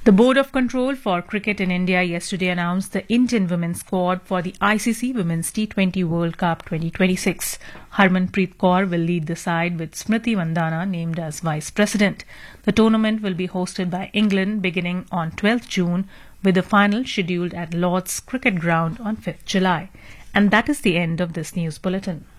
The Board of Control for Cricket in India yesterday announced the Indian women's squad for the ICC Women's T20 World Cup 2026. Harmanpreet Kaur will lead the side with Smriti Mandhana named as Vice President. The tournament will be hosted by England beginning on 12th June with the final scheduled at Lord's Cricket Ground on 5th July. And that is the end of this news bulletin.